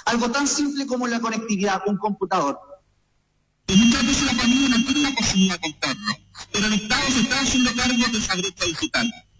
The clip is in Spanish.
Algo tan simple como la conectividad, un computador. Y muchas veces la familia no tiene la posibilidad de comprarlo, pero el Estado se está haciendo cargo de esa brecha digital.